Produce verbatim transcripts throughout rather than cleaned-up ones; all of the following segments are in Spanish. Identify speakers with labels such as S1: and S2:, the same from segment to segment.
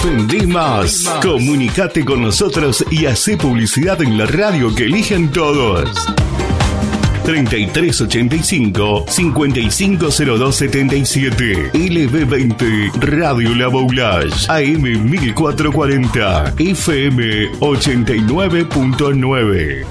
S1: Vendí más. Comunicate con nosotros y hacé publicidad en la radio que eligen todos. treinta y tres ochenta y cinco, cincuenta y cinco cero dos setenta y siete. L B veinte Radio La Boulage. A M mil cuatrocientos cuarenta. F M ochenta y nueve punto nueve.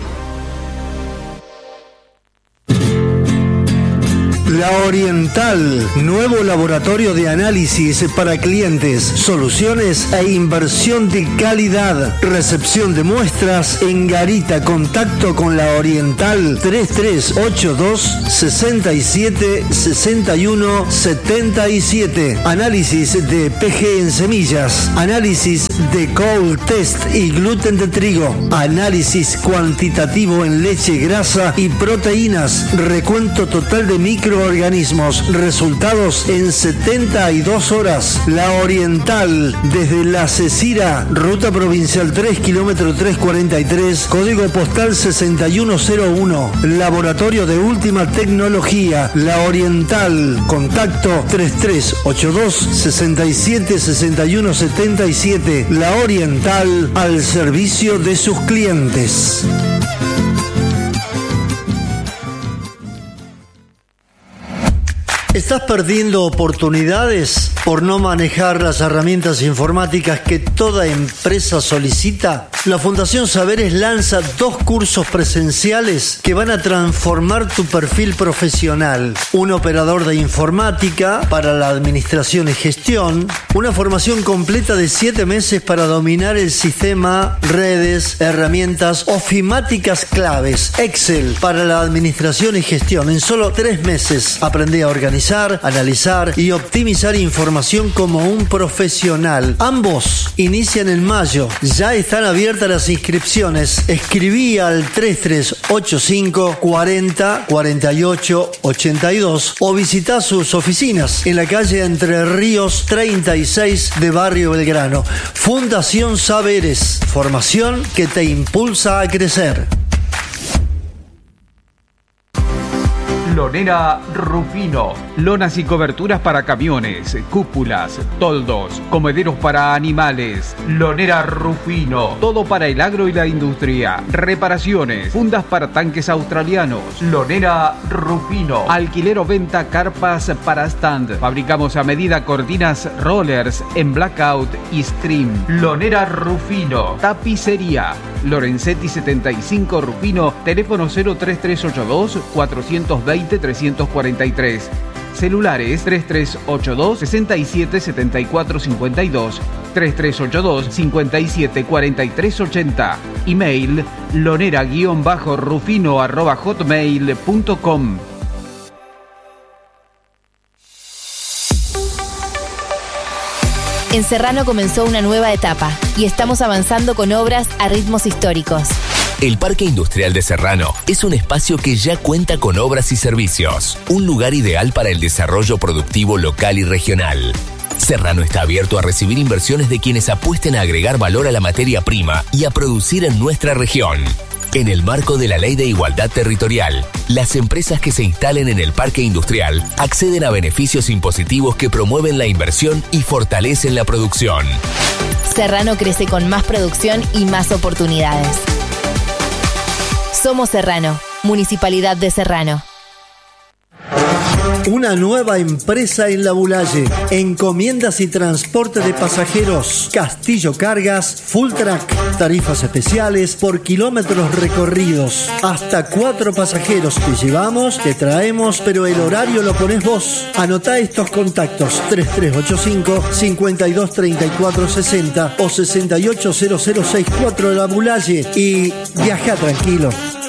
S2: La Oriental, nuevo laboratorio de análisis para clientes, soluciones e inversión de calidad. Recepción de muestras en Garita. Contacto con La Oriental tres tres ocho dos, seis siete, seis uno siete siete. Análisis de P G en semillas, análisis de Cold Test y gluten de trigo, análisis cuantitativo en leche, grasa y proteínas, recuento total de microorganismos. Resultados en setenta y dos horas. La Oriental, desde La Cecira, ruta provincial tres, kilómetro trescientos cuarenta y tres, código postal sesenta y uno cero uno. Laboratorio de última tecnología. La Oriental. Contacto tres tres ocho dos, seis siete, seis uno siete siete. La Oriental, al servicio de sus clientes. ¿Estás perdiendo oportunidades por no manejar las herramientas informáticas que toda empresa solicita? La Fundación Saberes lanza dos cursos presenciales que van a transformar tu perfil profesional. Un operador de informática para la administración y gestión. Una formación completa de siete meses para dominar el sistema, redes, herramientas ofimáticas claves. Excel para la administración y gestión. En solo tres meses aprendí a organizar, analizar y optimizar información como un profesional. Ambos inician en mayo. Ya están abiertas las inscripciones. Escribí al tres tres ocho cinco, cuarenta, cuarenta y ocho, ochenta y dos o visita sus oficinas en la calle Entre Ríos treinta y seis de Barrio Belgrano. Fundación Saberes. Formación que te impulsa a crecer.
S3: Lonera Rufino. Lonas y coberturas para camiones, cúpulas, toldos, comederos para animales. Lonera Rufino. Todo para el agro y la industria. Reparaciones, fundas para tanques australianos. Lonera Rufino. Alquiler o venta carpas para stand. Fabricamos a medida cortinas rollers en blackout y stream. Lonera Rufino. Tapicería. Lorenzetti setenta y cinco Rufino. Teléfono cero tres tres ocho dos, cuatro dos cero, tres cuatro tres. Celulares tres tres ocho dos, seis siete, siete cuatro cinco dos, tres tres ocho dos, cinco siete, cuatro tres ocho cero. Email lonera-rufino arroba hotmail punto com.
S4: En Serrano comenzó una nueva etapa y estamos avanzando con obras a ritmos históricos.
S5: El Parque Industrial de Serrano es un espacio que ya cuenta con obras y servicios, un lugar ideal para el desarrollo productivo local y regional. Serrano está abierto a recibir inversiones de quienes apuesten a agregar valor a la materia prima y a producir en nuestra región. En el marco de la Ley de Igualdad Territorial, las empresas que se instalen en el Parque Industrial acceden a beneficios impositivos que promueven la inversión y fortalecen la producción.
S4: Serrano crece con más producción y más oportunidades. Somos Serrano, Municipalidad de Serrano.
S2: Una nueva empresa en La Boulaye. Encomiendas y transporte de pasajeros. Castillo Cargas, Full Track. Tarifas especiales por kilómetros recorridos. Hasta cuatro pasajeros. Te llevamos, te traemos, pero el horario lo pones vos. Anotá estos contactos: tres tres ocho cinco, cinco dos tres cuatro seis cero o sesenta y ocho cero cero sesenta y cuatro de La Boulaye y viaja tranquilo.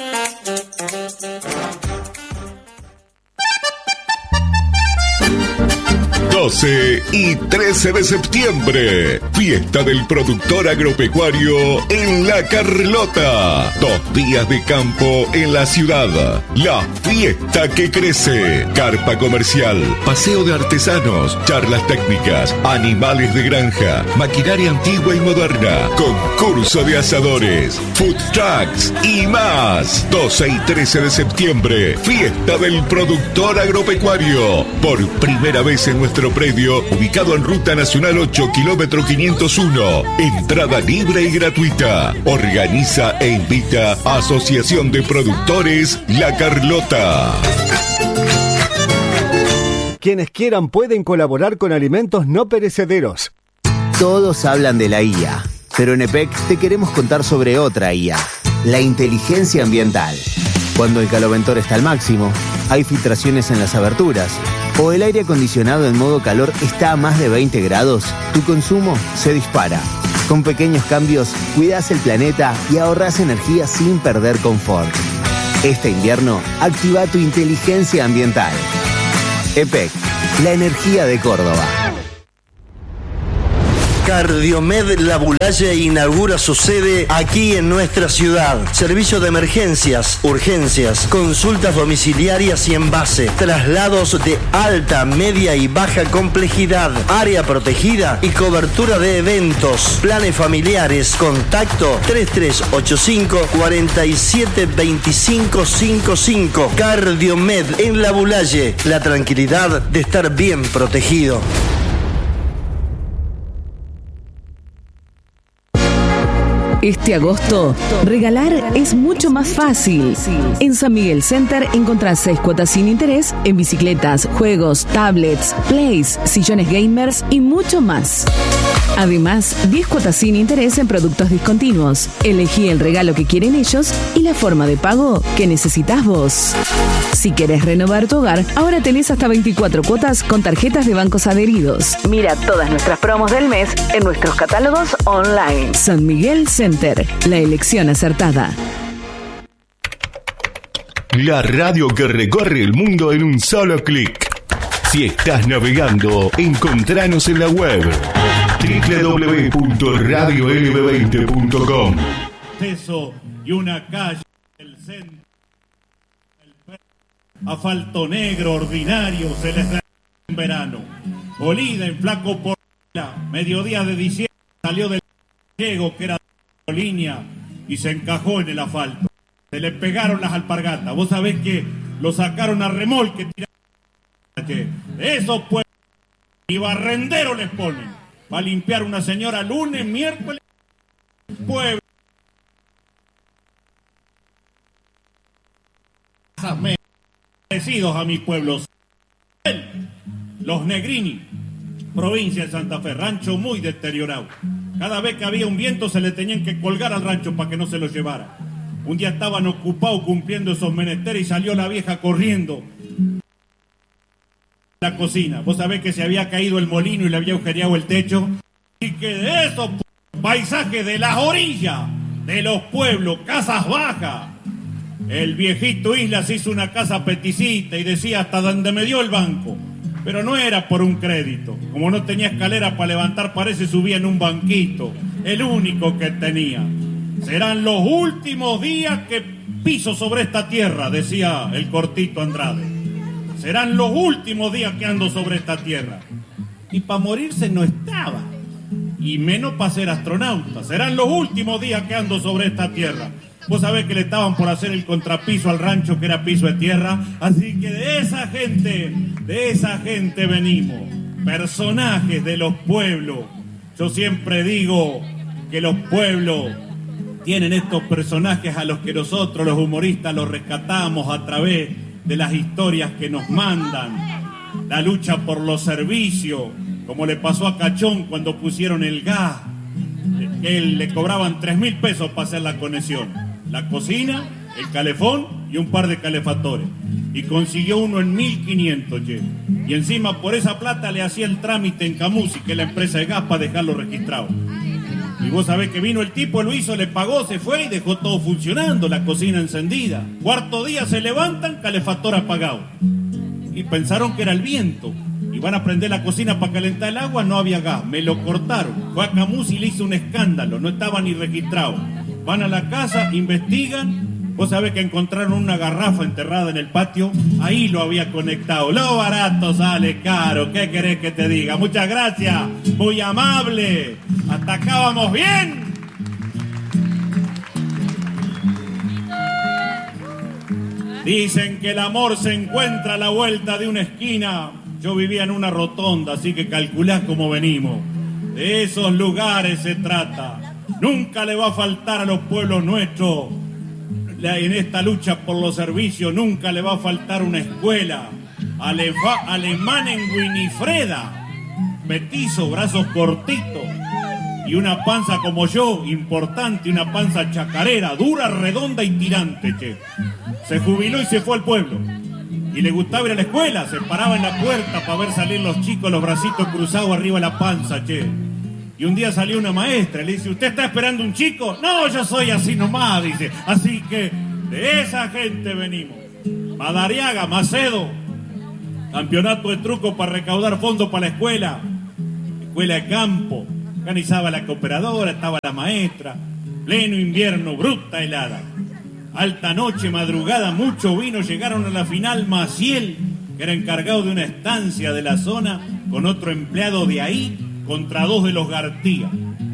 S1: doce y trece de septiembre, fiesta del productor agropecuario en La Carlota. Dos días de campo en la ciudad. La fiesta que crece. Carpa comercial, paseo de artesanos, charlas técnicas, animales de granja, maquinaria antigua y moderna, concurso de asadores, food trucks y más. doce y trece de septiembre, fiesta del productor agropecuario. Por primera vez en nuestro predio Predio, ubicado en Ruta Nacional ocho, kilómetro quinientos uno. Entrada libre y gratuita. Organiza e invita a Asociación de Productores La Carlota.
S6: Quienes quieran pueden colaborar con alimentos no perecederos.
S7: Todos hablan de la I A, pero en E P E C te queremos contar sobre otra I A, la inteligencia ambiental. Cuando el caloventor está al máximo, hay filtraciones en las aberturas, o el aire acondicionado en modo calor está a más de veinte grados, tu consumo se dispara. Con pequeños cambios, cuidás el planeta y ahorrás energía sin perder confort. Este invierno, activa tu inteligencia ambiental. E P E C, la energía de Córdoba.
S2: Cardiomed Labulaye inaugura su sede aquí en nuestra ciudad. Servicio de emergencias, urgencias, consultas domiciliarias y envase, traslados de alta, media y baja complejidad, área protegida y cobertura de eventos, planes familiares. Contacto tres tres ocho cinco, cuatro siete dos cinco cinco cinco. Cardiomed en Labulaye, la tranquilidad de estar bien protegido.
S8: Este agosto, regalar es mucho más fácil. En San Miguel Center encontrás seis cuotas sin interés en bicicletas, juegos, tablets, plays, sillones gamers y mucho más. Además, diez cuotas sin interés en productos discontinuos. Elegí el regalo que quieren ellos y la forma de pago que necesitas vos. Si querés renovar tu hogar, ahora tenés hasta veinticuatro cuotas con tarjetas de bancos adheridos. Mira todas nuestras promos del mes en nuestros catálogos online. San Miguel Center, la elección acertada.
S1: La radio que recorre el mundo en un solo clic. Si estás navegando, encontranos en la web doble u doble u doble u punto radio l b veinte punto com.
S9: Eso y una calle del centro. Asfalto negro ordinario se les da en verano. Olida en flaco por la mediodía de diciembre salió del gallego que era de línea y se encajó en el asfalto. Se le pegaron las alpargatas. Vos sabés que lo sacaron a remolque. Esos pueblos y barrendero les ponen. Va a limpiar una señora lunes, miércoles. Pueblo. Parecidos a mis pueblos. Los Negrini, provincia de Santa Fe, rancho muy deteriorado. Cada vez que había un viento se le tenían que colgar al rancho para que no se lo llevara. Un día estaban ocupados cumpliendo esos menesteres y salió la vieja corriendo a la cocina. Vos sabés que se había caído el molino y le había agujereado el techo. Y que de esos paisajes de las orillas, de los pueblos, casas bajas, el viejito Islas hizo una casa peticita y decía hasta donde me dio el banco. Pero no era por un crédito. Como no tenía escalera para levantar, parece subía en un banquito. El único que tenía. Serán los últimos días que piso sobre esta tierra, decía el cortito Andrade. Serán los últimos días que ando sobre esta tierra. Y para morirse no estaba. Y menos para ser astronauta. Serán los últimos días que ando sobre esta tierra. Vos sabés que le estaban por hacer el contrapiso al rancho que era piso de tierra. Así que de esa gente, de esa gente venimos. Personajes de los pueblos. Yo siempre digo que los pueblos tienen estos personajes a los que nosotros los humoristas los rescatamos a través de las historias que nos mandan. La lucha por los servicios, como le pasó a Cachón cuando pusieron el gas, que él le cobraban tres mil pesos para hacer la conexión. La cocina, el calefón y un par de calefactores. Y consiguió uno en mil quinientos, che. Y encima por esa plata le hacía el trámite en Camusi, que es la empresa de gas, para dejarlo registrado. Y vos sabés que vino el tipo, lo hizo, le pagó, se fue y dejó todo funcionando, la cocina encendida. Cuarto día se levantan, calefactor apagado. Y pensaron que era el viento. Y van a prender la cocina para calentar el agua, no había gas, me lo cortaron. Fue a Camusi y le hizo un escándalo, no estaba ni registrado. Van a la casa, investigan, vos sabés que encontraron una garrafa enterrada en el patio, ahí lo había conectado. Lo barato sale caro, ¿qué querés que te diga? Muchas gracias, muy amable, hasta acá vamos bien. Dicen que el amor se encuentra a la vuelta de una esquina, Yo vivía en una rotonda, así que calculás cómo venimos. De esos lugares se trata. Nunca le va a faltar a los pueblos nuestros, en esta lucha por los servicios, nunca le va a faltar una escuela. Alefa, alemán en Winifreda, petizo, brazos cortitos y una panza como yo, importante, una panza chacarera, dura, redonda y tirante, che. Se jubiló y se fue al pueblo. Y le gustaba ir a la escuela, se paraba en la puerta para ver salir los chicos, los bracitos cruzados arriba de la panza, che. Y un día salió una maestra y le dice, ¿usted está esperando un chico? No, yo soy así nomás, dice. Así que de esa gente venimos. Madariaga, Macedo, campeonato de truco para recaudar fondos para la escuela. Escuela de campo, organizaba la cooperadora, estaba la maestra. Pleno invierno, bruta helada. Alta noche, madrugada, mucho vino, llegaron a la final Maciel, que era encargado de una estancia de la zona, con otro empleado de ahí, contra dos de los García.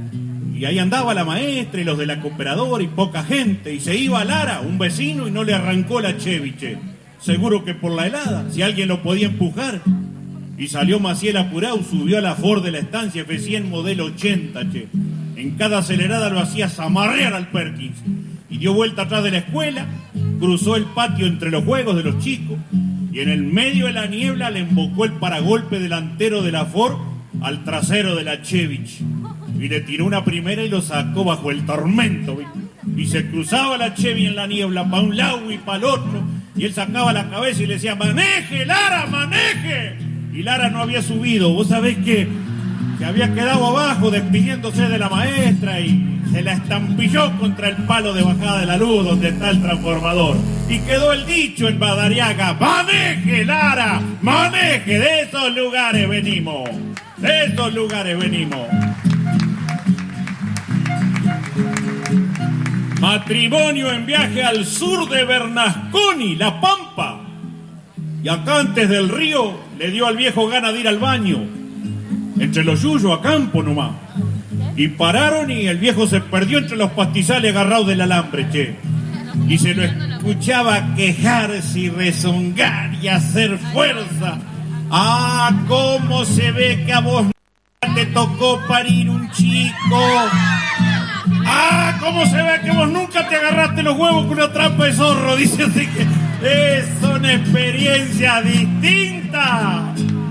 S9: Y ahí andaba la maestra y los de la cooperadora y poca gente, y se iba Lara, un vecino, y no le arrancó la Cheviche. Seguro que por la helada, si alguien lo podía empujar. Y salió Maciel apurado, subió a la Ford de la estancia F cien modelo ochenta, che. En cada acelerada lo hacía zamarrear al Perkins. Y dio vuelta atrás de la escuela, cruzó el patio entre los juegos de los chicos, y en el medio de la niebla le embocó el paragolpe delantero de la Ford al trasero de la Chevich. Y le tiró una primera y lo sacó bajo el tormento. Y se cruzaba la Chevy en la niebla, para un lado y para el otro, y él sacaba la cabeza y le decía, ¡maneje, Lara, maneje! Y Lara no había subido. Vos sabés que se había quedado abajo despidiéndose de la maestra y se la estampilló contra el palo de bajada de la luz donde está el transformador. Y quedó el dicho en Madariaga, ¡maneje, Lara, maneje! De esos lugares venimos, de esos lugares venimos. Matrimonio en viaje al sur de Bernasconi, La Pampa. Y acá antes del río le dio al viejo gana de ir al baño. Entre los yuyos a campo nomás. Y pararon y el viejo se perdió entre los pastizales agarrados del alambre, che. Y se lo escuchaba quejarse y rezongar y hacer fuerza. Ah, cómo se ve que a vos te tocó parir un chico. Ah, cómo se ve que vos nunca te agarraste los huevos con una trampa de zorro. Dice así que es, son experiencias distintas.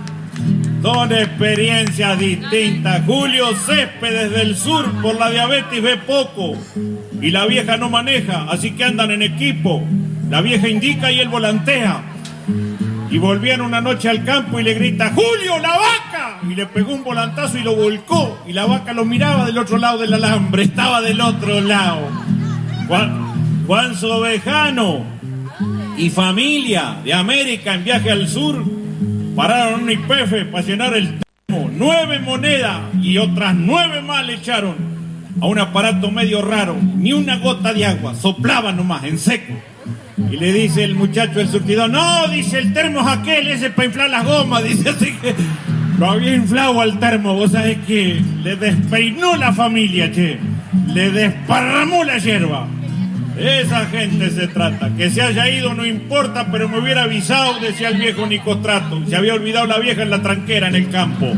S9: Son experiencias distintas. Julio Céspedes del sur por la diabetes ve poco. Y la vieja no maneja, así que andan en equipo. La vieja indica y él volantea. Y volvían una noche al campo y le grita, ¡Julio, la vaca! Y le pegó un volantazo y lo volcó. Y la vaca lo miraba del otro lado del alambre. Estaba del otro lado. Juan, Juan Sobejano y familia de América en viaje al sur pararon un I P F para llenar el termo. Nueve monedas y otras nueve más le echaron a un aparato medio raro. Ni una gota de agua. Soplaba nomás, en seco. Y le dice el muchacho, el surtidor, no, dice, el termo es aquel, ese para inflar las gomas. Dice, así que lo había inflado al termo. Vos sabés que le despeinó la familia, che. Le desparramó la hierba. Esa gente se trata. Que se haya ido no importa, pero me hubiera avisado, decía el viejo Nicostrato. Se había olvidado la vieja en la tranquera, en el campo.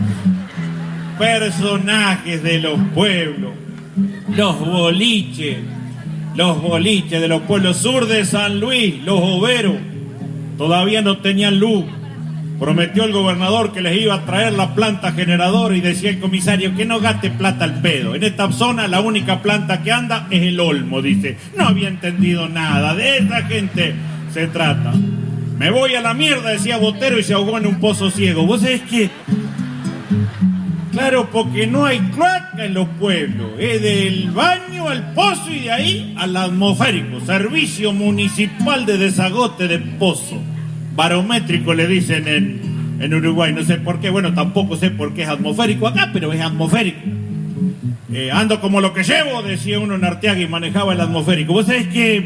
S9: Personajes de los pueblos. Los boliches. Los boliches de los pueblos sur de San Luis, los overos, todavía no tenían luz. Prometió el gobernador que les iba a traer la planta generadora y decía el comisario que no gaste plata al pedo. En esta zona la única planta que anda es el Olmo, dice. No había entendido nada, de esa gente se trata. Me voy a la mierda, decía Botero y se ahogó en un pozo ciego. ¿Vos sabés qué? Claro, porque no hay cloaca en los pueblos. Es del baño al pozo y de ahí al atmosférico. Servicio Municipal de Desagote de Pozo. Barométrico le dicen en, en Uruguay. No sé por qué, bueno, tampoco sé por qué es atmosférico acá, pero es atmosférico. Eh, ando como lo que llevo, decía uno en Arteaga y manejaba el atmosférico. Vos sabés que...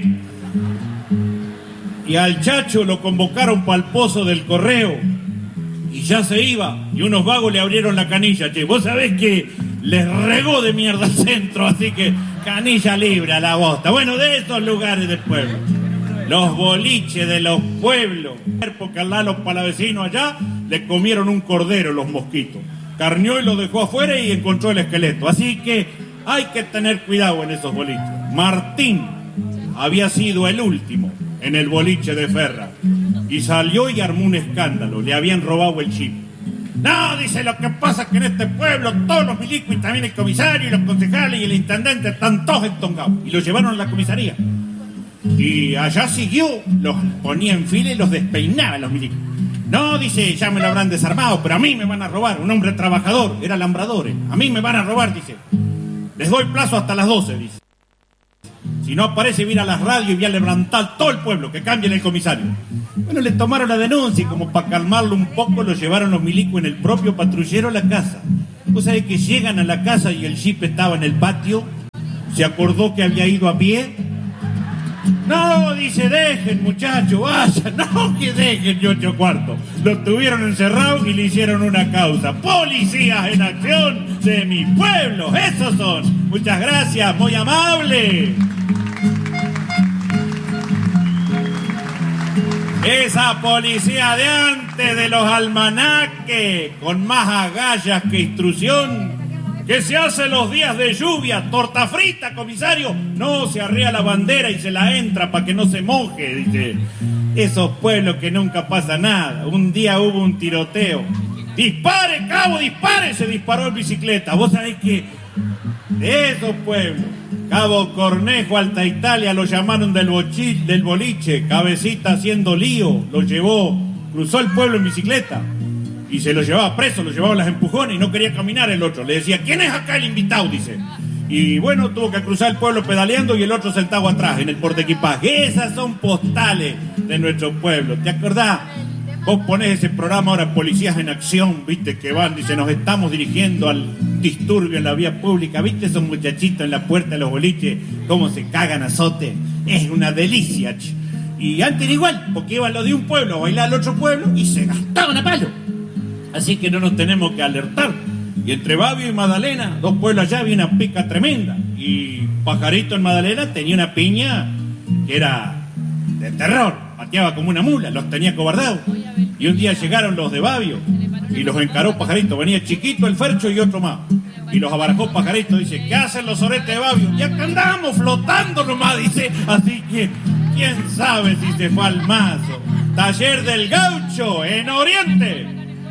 S9: Y al Chacho lo convocaron para el pozo del correo. Y ya se iba, y unos vagos le abrieron la canilla, che. Vos sabés que les regó de mierda al centro, así que canilla libre a la bosta. Bueno, de esos lugares del pueblo. Los boliches de los pueblos. Porque al lado los palavecinos allá le comieron un cordero los mosquitos. Carneó y lo dejó afuera y encontró el esqueleto. Así que hay que tener cuidado en esos boliches. Martín había sido el último en el boliche de Ferra y salió y armó un escándalo. Le habían robado el chip. No, dice, lo que pasa es que en este pueblo todos los milicos y también el comisario y los concejales y el intendente están todos entongados. Y los llevaron a la comisaría. Y allá siguió, los ponía en fila y los despeinaba los milicos. No, dice, ya me lo habrán desarmado, pero a mí me van a robar. Un hombre trabajador, era alambrador. A mí me van a robar, dice. Les doy plazo hasta las doce, dice. Si no aparece, viene a las radios y voy a levantar todo el pueblo, que cambien el comisario. Bueno, le tomaron la denuncia y como para calmarlo un poco lo llevaron los milicos en el propio patrullero a la casa. Vos sabés que llegan a la casa y el jeep estaba en el patio. Se acordó que había ido a pie. No, dice, dejen, muchacho, vayan. No, que dejen, y ocho cuartos. Lo tuvieron encerrado y le hicieron una causa. Policías en acción de mi pueblo, esos son. Muchas gracias, muy amable. Esa policía de antes de los almanaques, con más agallas que instrucción, que se hace los días de lluvia, torta frita, comisario, no se arrea la bandera y se la entra para que no se moje, dice. Esos pueblos que nunca pasa nada. Un día hubo un tiroteo. ¡Dispare, cabo, dispare! Se disparó en bicicleta. Vos sabés que de esos pueblos, Cabo Cornejo, Alta Italia, lo llamaron del, bochi, del boliche, cabecita haciendo lío, lo llevó, cruzó el pueblo en bicicleta y se lo llevaba preso, lo llevaba a las empujones y no quería caminar el otro. Le decía, ¿quién es acá el invitado? Dice. Y bueno, tuvo que cruzar el pueblo pedaleando y el otro sentado atrás en el portaequipaje. Esas son postales de nuestro pueblo. ¿Te acordás? Vos ponés ese programa ahora, Policías en Acción, viste, que van, dice, nos estamos dirigiendo al disturbio en la vía pública, viste esos muchachitos en la puerta de los boliches, cómo se cagan a azote, es una delicia, ch. Y antes era igual, porque iban los de un pueblo a bailar al otro pueblo y se gastaban a palo. Así que no nos tenemos que alertar. Y entre Babio y Magdalena, dos pueblos allá, había una pica tremenda. Y Pajarito en Magdalena tenía una piña que era de terror, pateaba como una mula, los tenía cobardados. Y un día llegaron los de Babio y los encaró Pajarito. Venía chiquito el Fercho y otro más. Y los abarajó Pajarito. Dice, ¿qué hacen los oretes de Babio? Y acá andamos flotando nomás, dice. Así que, quién sabe si se fue al mazo. Taller del Gaucho en Oriente.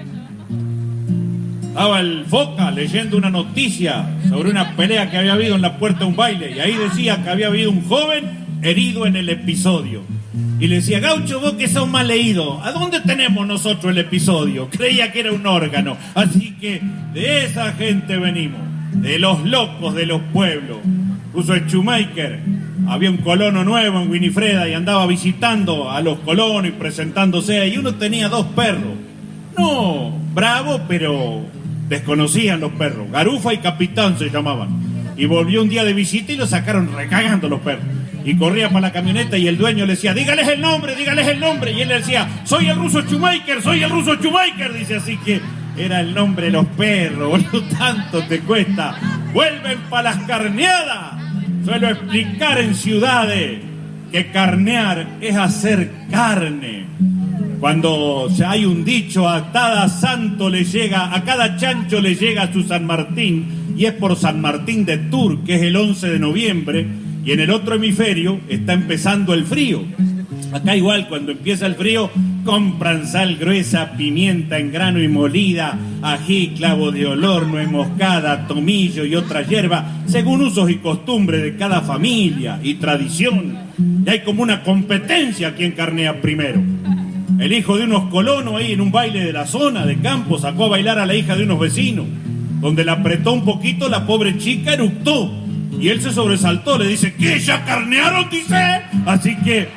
S9: Estaba el Foca leyendo una noticia sobre una pelea que había habido en la puerta de un baile. Y ahí decía que había habido un joven herido en el episodio. Y le decía, Gaucho, vos que sos mal leído, ¿a dónde tenemos nosotros el episodio? Creía que era un órgano. Así que de esa gente venimos, de los locos de los pueblos. Puso el Shoemaker, había un colono nuevo en Winifreda y andaba visitando a los colonos y presentándose. Y uno tenía dos perros. No, bravo, pero desconocían los perros. Garufa y Capitán se llamaban. Y volvió un día de visita y lo sacaron recagando los perros. Y corría para la camioneta y el dueño le decía, dígales el nombre, dígales el nombre. Y él le decía, soy el ruso Shoemaker, soy el ruso Shoemaker. Dice, así que era el nombre de los perros, boludo, tanto te cuesta. Vuelven para las carneadas. Suelo explicar en ciudades que carnear es hacer carne. Cuando hay un dicho, a cada santo le llega, a cada chancho le llega su San Martín, y es por San Martín de Tours, que es el once de noviembre, y en el otro hemisferio está empezando el frío. Acá igual, cuando empieza el frío, compran sal gruesa, pimienta en grano y molida, ají, clavo de olor, nuez moscada, tomillo y otra hierba, según usos y costumbres de cada familia y tradición. Y hay como una competencia quien carnea primero. El hijo de unos colonos ahí en un baile de la zona de campo sacó a bailar a la hija de unos vecinos. Donde la apretó un poquito, la pobre chica eructó. Y él se sobresaltó, le dice, ¿qué? ¿Ya carnearon? Dice. Así que,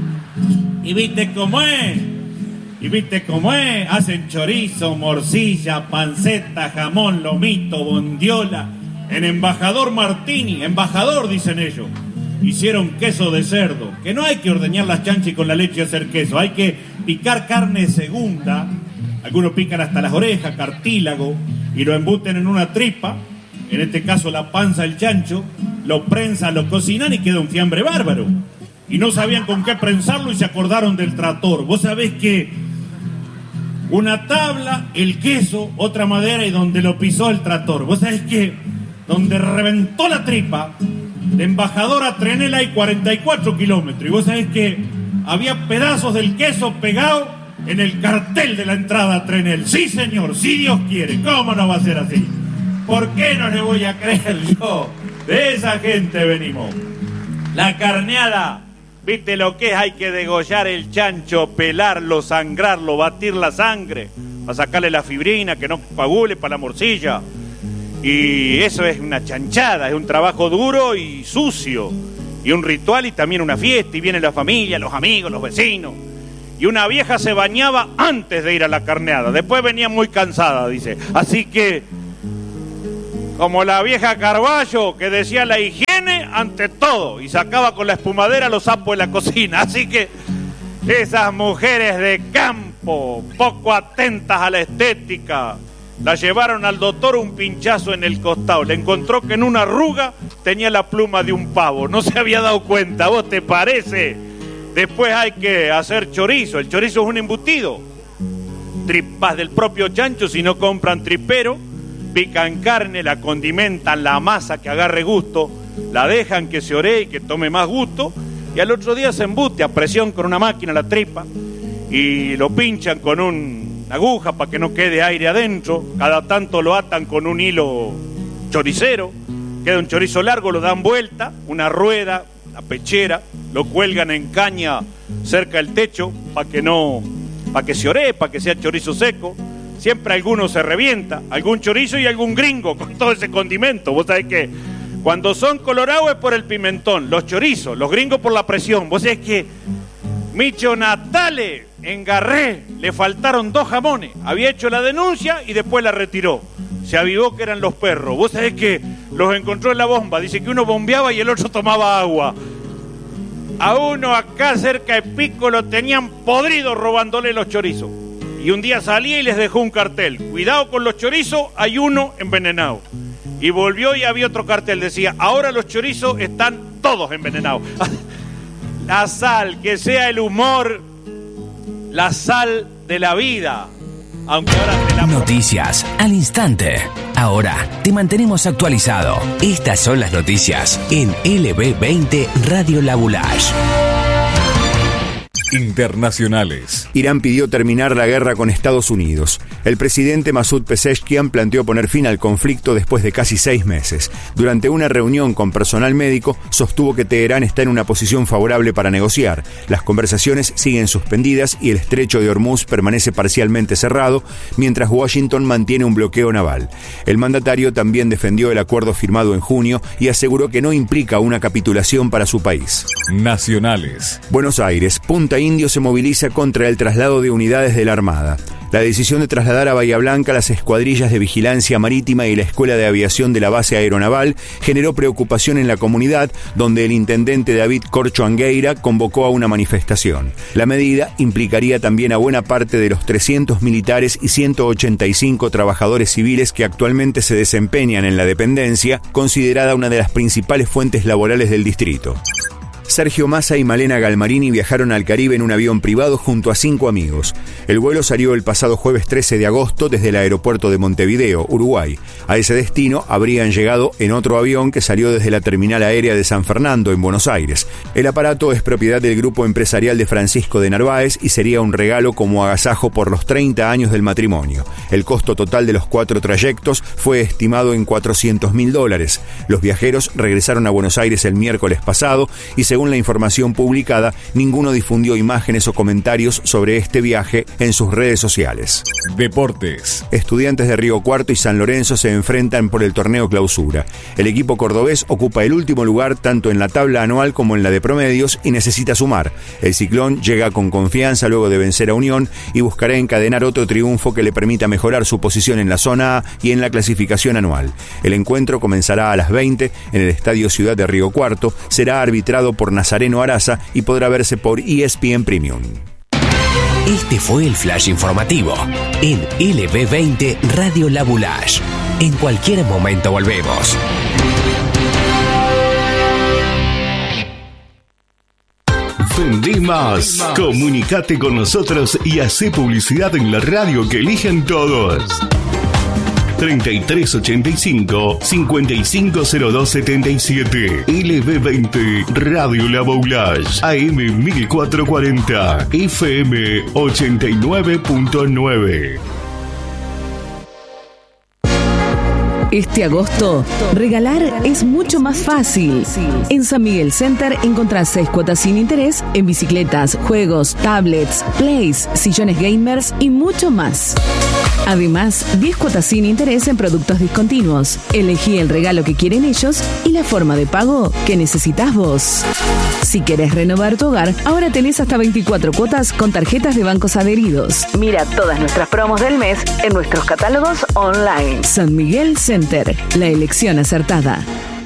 S9: y viste cómo es, y viste cómo es, hacen chorizo, morcilla, panceta, jamón, lomito, bondiola. En Embajador Martini, embajador dicen ellos, hicieron queso de cerdo, que no hay que ordeñar las chanchas y con la leche hacer queso, hay que picar carne segunda, algunos pican hasta las orejas, cartílago, y lo embuten en una tripa, en este caso la panza del chancho, lo prensan, lo cocinan y queda un fiambre bárbaro. Y no sabían con qué prensarlo y se acordaron del trator. Vos sabés que una tabla, el queso, otra madera y donde lo pisó el tractor. Vos sabés que donde reventó la tripa, de Embajador a Trenel hay cuarenta y cuatro kilómetros. Y vos sabés que había pedazos del queso pegado en el cartel de la entrada a Trenel. Sí, señor, si Dios quiere. ¿Cómo no va a ser así? ¿Por qué no le voy a creer yo? De esa gente venimos. La carneada, ¿viste lo que es? Hay que degollar el chancho, pelarlo, sangrarlo, batir la sangre, para sacarle la fibrina, que no coagule para la morcilla. Y eso es una chanchada, es un trabajo duro y sucio. Y un ritual y también una fiesta, y viene la familia, los amigos, los vecinos. Y una vieja se bañaba antes de ir a la carneada, después venía muy cansada, dice. Así que, como la vieja Carballo, que decía la higiene ante todo, y sacaba con la espumadera los sapos de la cocina. Así que esas mujeres de campo, poco atentas a la estética, la llevaron al doctor un pinchazo en el costado. Le encontró que en una arruga tenía la pluma de un pavo. No se había dado cuenta, ¿vos te parece? Después hay que hacer chorizo. El chorizo es un embutido. Tripas del propio chancho, si no compran tripero. Pican carne, la condimentan, la masa que agarre gusto, la dejan que se oree y que tome más gusto, y al otro día se embute a presión con una máquina la tripa y lo pinchan con un aguja para que no quede aire adentro. Cada tanto lo atan con un hilo choricero, queda un chorizo largo, lo dan vuelta, una rueda, la pechera, lo cuelgan en caña cerca del techo para que no, para que se oree, para que sea chorizo seco. Siempre alguno se revienta, algún chorizo y algún gringo con todo ese condimento. Vos sabés que cuando son colorados es por el pimentón, los chorizos, los gringos por la presión. Vos sabés que Micho Natale en Garré le faltaron dos jamones. Había hecho la denuncia y después la retiró. Se avivó que eran los perros. Vos sabés que los encontró en la bomba. Dice que uno bombeaba y el otro tomaba agua. A uno acá cerca de Pico lo tenían podrido robándole los chorizos. Y un día salía y les dejó un cartel. Cuidado con los chorizos, hay uno envenenado. Y volvió y había otro cartel. Decía, ahora los chorizos están todos envenenados. La sal, que sea el humor, la sal de la vida. Aunque ahora te la...
S5: Noticias al instante. Ahora te mantenemos actualizado. Estas son las noticias en L B veinte Radio La Boulage.
S1: Internacionales.
S10: Irán pidió terminar la guerra con Estados Unidos. El presidente Masoud Pezeshkian planteó poner fin al conflicto después de casi seis meses. Durante una reunión con personal médico, sostuvo que Teherán está en una posición favorable para negociar. Las conversaciones siguen suspendidas y el estrecho de Hormuz permanece parcialmente cerrado, mientras Washington mantiene un bloqueo naval. El mandatario también defendió el acuerdo firmado en junio y aseguró que no implica una capitulación para su país.
S1: Nacionales.
S10: Buenos Aires, Punta Indio se moviliza contra el traslado de unidades de la Armada. La decisión de trasladar a Bahía Blanca las escuadrillas de vigilancia marítima y la Escuela de Aviación de la Base Aeronaval generó preocupación en la comunidad, donde el intendente David Corcho Angueira convocó a una manifestación. La medida implicaría también a buena parte de los trescientos militares y ciento ochenta y cinco trabajadores civiles que actualmente se desempeñan en la dependencia, considerada una de las principales fuentes laborales del distrito. Sergio Massa y Malena Galmarini viajaron al Caribe en un avión privado junto a cinco amigos. El vuelo salió el pasado jueves trece de agosto desde el aeropuerto de Montevideo, Uruguay. A ese destino habrían llegado en otro avión que salió desde la terminal aérea de San Fernando, en Buenos Aires. El aparato es propiedad del grupo empresarial de Francisco de Narváez y sería un regalo como agasajo por los treinta años del matrimonio. El costo total de los cuatro trayectos fue estimado en cuatrocientos mil dólares. Los viajeros regresaron a Buenos Aires el miércoles pasado y según Según la información publicada, ninguno difundió imágenes o comentarios sobre este viaje en sus redes sociales.
S1: Deportes.
S10: Estudiantes de Río Cuarto y San Lorenzo se enfrentan por el torneo Clausura. El equipo cordobés ocupa el último lugar tanto en la tabla anual como en la de promedios y necesita sumar. El Ciclón llega con confianza luego de vencer a Unión y buscará encadenar otro triunfo que le permita mejorar su posición en la zona A y en la clasificación anual. El encuentro comenzará a las veinte en el Estadio Ciudad de Río Cuarto. Será arbitrado por Nazareno Araza y podrá verse por E S P N Premium.
S5: Este fue el flash informativo en L B veinte Radio La Boulage. En cualquier momento volvemos.
S1: Ven Vendí más. Comunicate con nosotros y hacé publicidad en la radio que eligen todos. treinta y tres ochenta y cinco, cincuenta y cinco cero dos setenta y siete. L B veinte Radio La Boulage. A M mil cuatrocientos cuarenta. F M ochenta y nueve punto nueve.
S8: Este agosto, regalar es mucho más fácil. En San Miguel Center encontrás seis cuotas sin interés en bicicletas, juegos, tablets, plays, sillones gamers y mucho más. Además, diez cuotas sin interés en productos discontinuos. Elegí el regalo que quieren ellos y la forma de pago que necesitas vos. Si querés renovar tu hogar, ahora tenés hasta veinticuatro cuotas con tarjetas de bancos adheridos. Mira todas nuestras promos del mes en nuestros catálogos online. San Miguel Center, la elección acertada.